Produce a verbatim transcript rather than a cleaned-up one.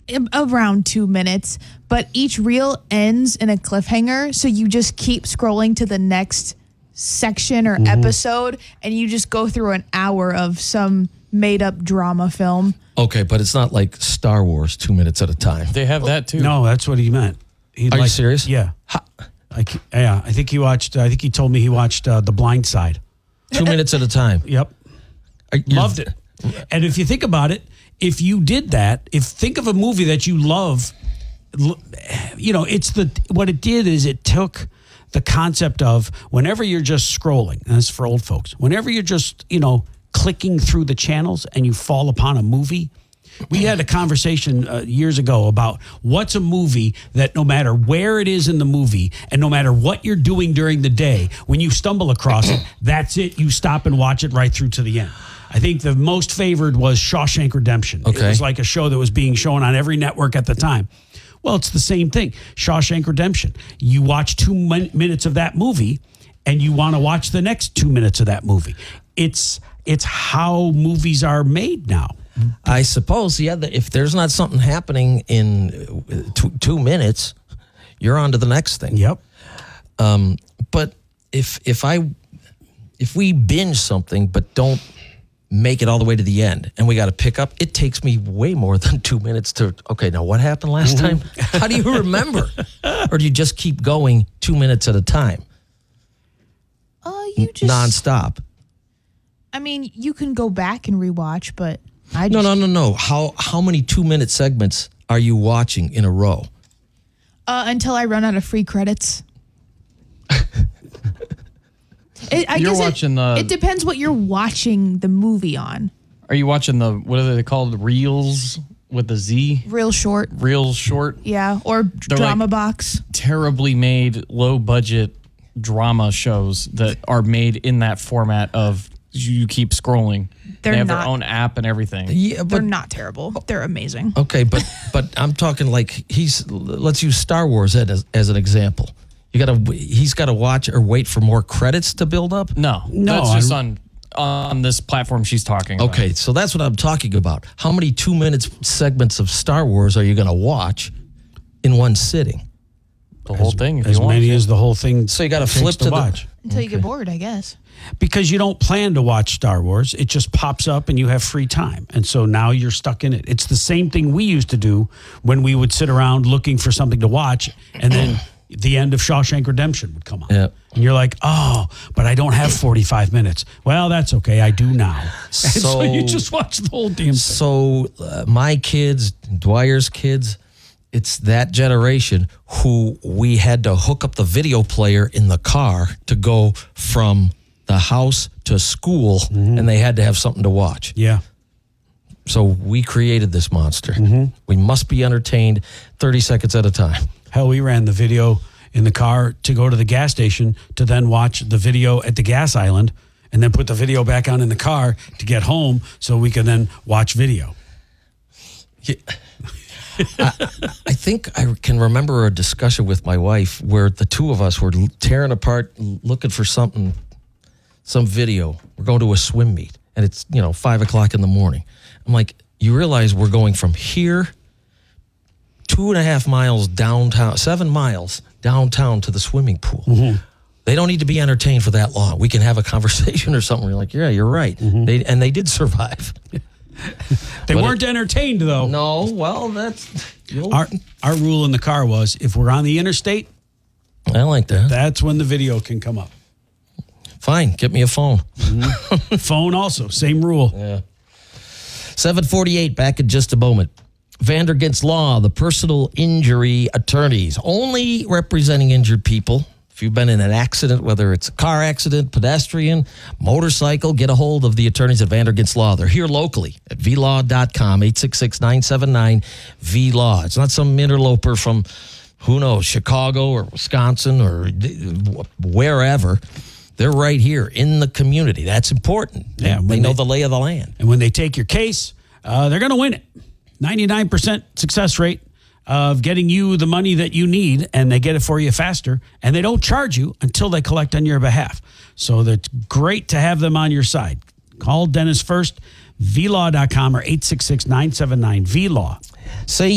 around two minutes, but each reel ends in a cliffhanger, so you just keep scrolling to the next section or mm-hmm. episode, and you just go through an hour of some made-up drama film. Okay, but it's not like Star Wars, two minutes at a time. They have that too. No, that's what he meant. He'd Are like, you serious? Yeah. How? Like, yeah, I think he watched, I think he told me he watched uh, The Blind Side. Two minutes at a time. Yep. Are, Loved it. And if you think about it, if you did that, if think of a movie that you love, you know, it's the, what it did is it took the concept of whenever you're just scrolling, and that's for old folks, whenever you're just, you know, clicking through the channels and you fall upon a movie. We had a conversation uh, years ago about what's a movie that no matter where it is in the movie and no matter what you're doing during the day, when you stumble across it, that's it. You stop and watch it right through to the end. I think the most favored was Shawshank Redemption. Okay. It was like a show that was being shown on every network at the time. Well, it's the same thing. Shawshank Redemption. You watch two min- minutes of that movie and you want to watch the next two minutes of that movie. It's it's how movies are made now. I suppose, yeah, if there's not something happening in two, two minutes, you're on to the next thing. Yep. Um, but if if I if we binge something but don't make it all the way to the end and we got to pick up, it takes me way more than two minutes to, okay, now what happened last mm-hmm. time? How do you remember? Or do you just keep going two minutes at a time? Uh, you just... Nonstop. I mean, you can go back and rewatch, but I just... No, no, no, no. How, how many two-minute segments are you watching in a row? Uh, until I run out of free credits. It, I you're guess watching it, the. It depends what you're watching the movie on. Are you watching the, what are they called? Reels with the Z? Real short. Real short? Yeah, or They're drama like box. Terribly made, low budget drama shows that are made in that format of you keep scrolling. They're they have not, their own app and everything. Yeah, but they're not terrible. They're amazing. Okay, but but I'm talking like he's. Let's use Star Wars as as an example. You gotta. He's got to watch or wait for more credits to build up. No, no, that's just I'm, on on this platform she's talking about. Okay, so that's what I'm talking about. How many two minutes segments of Star Wars are you going to watch in one sitting? The whole thing, if as you want many to. as the whole thing. So you got to takes flip to, to the watch. Until okay. you get bored, I guess. Because you don't plan to watch Star Wars. It just pops up and you have free time. And so now you're stuck in it. It's the same thing we used to do when we would sit around looking for something to watch, and then the end of Shawshank Redemption would come on. Yeah. And you're like, oh, but I don't have forty-five minutes. Well, that's okay. I do now. So, and so you just watch the whole damn thing. So uh, my kids, Dwyer's kids, it's that generation who we had to hook up the video player in the car to go from the house to school, mm-hmm. and they had to have something to watch. Yeah. So we created this monster. Mm-hmm. We must be entertained thirty seconds at a time. Hell, we ran the video in the car to go to the gas station to then watch the video at the gas island and then put the video back on in the car to get home so we could then watch video. Yeah. I, I think I can remember a discussion with my wife where the two of us were tearing apart, looking for something, some video. We're going to a swim meet, and it's, you know, five o'clock in the morning. I'm like, you realize we're going from here two and a half miles downtown, seven miles downtown to the swimming pool. Mm-hmm. They don't need to be entertained for that long. We can have a conversation or something. You're like, yeah, you're right. Mm-hmm. They, and they did survive. They but weren't it, entertained, though. No, well, that's... Our, our rule in the car was, if we're on the interstate, I like that. That's when the video can come up. Fine, get me a phone. Mm-hmm. Phone also, same rule. Yeah. seven forty-eight, back in just a moment. Vandergent's Law, the personal injury attorneys, only representing injured people. If you've been in an accident, whether it's a car accident, pedestrian, motorcycle, get a hold of the attorneys at Vandergent's Law. They're here locally at v law dot com, eight six six, nine seven nine, V L A W. It's not some interloper from, who knows, Chicago or Wisconsin or wherever. They're right here in the community. That's important. Yeah, they know they, the lay of the land. And when they take your case, uh, they're going to win it. ninety-nine percent success rate of getting you the money that you need, and they get it for you faster, and they don't charge you until they collect on your behalf. So that's great to have them on your side. Call Dennis first, v law dot com or eight six six, nine seven nine, V L A W. Say